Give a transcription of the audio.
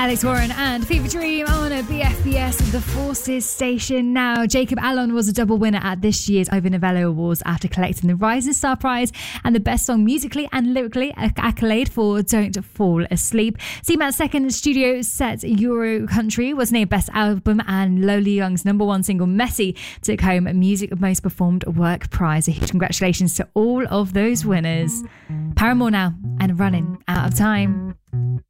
Alex Warren and Fever Dream on a BFBS The Forces station now. Jacob Allon was a double winner at this year's Ivor Novello Awards after collecting the Rising Star Prize and the Best Song Musically and Lyrically accolade for Don't Fall Asleep. CMA's second studio set Euro Country was named Best Album, and Lola Young's number one single Messy took home Music Most Performed Work Prize. A huge congratulations to all of those winners. Paramore now and Running Out of Time.